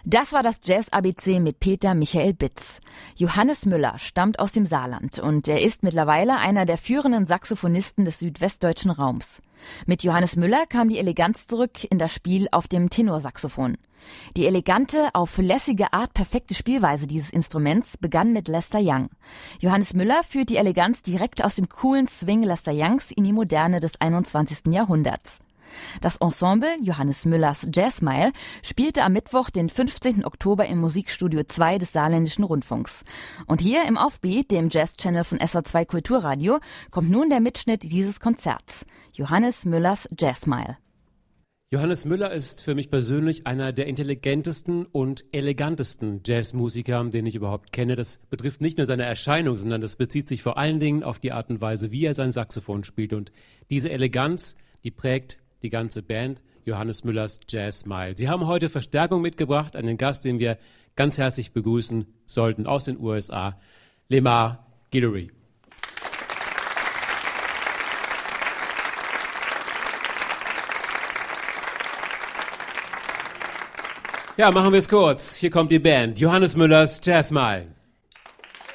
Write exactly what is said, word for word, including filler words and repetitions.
Das war das Jazz-A B C mit Peter Michael Bitz. Johannes Müller stammt aus dem Saarland und er ist mittlerweile einer der führenden Saxophonisten des südwestdeutschen Raums. Mit Johannes Müller kam die Eleganz zurück in das Spiel auf dem Tenorsaxophon. Die elegante, auf lässige Art perfekte Spielweise dieses Instruments begann mit Lester Young. Johannes Müller führt die Eleganz direkt aus dem coolen Swing Lester Youngs in die Moderne des einundzwanzigsten Jahrhunderts. Das Ensemble Johannes Müllers Jazzmile spielte am Mittwoch, den fünfzehnten Oktober im Musikstudio zwei des Saarländischen Rundfunks. Und hier im Offbeat, dem Jazz-Channel von S R zwei Kulturradio, kommt nun der Mitschnitt dieses Konzerts. Johannes Müllers Jazzmile. Johannes Müller ist für mich persönlich einer der intelligentesten und elegantesten Jazzmusiker, den ich überhaupt kenne. Das betrifft nicht nur seine Erscheinung, sondern das bezieht sich vor allen Dingen auf die Art und Weise, wie er sein Saxophon spielt. Und diese Eleganz, die prägt die ganze Band, Johannes Müllers Jazzmile. Sie haben heute Verstärkung mitgebracht, einen Gast, den wir ganz herzlich begrüßen sollten aus den U S A, Lemar Guillory. Ja, machen wir es kurz. Hier kommt die Band, Johannes Müllers Jazzmile.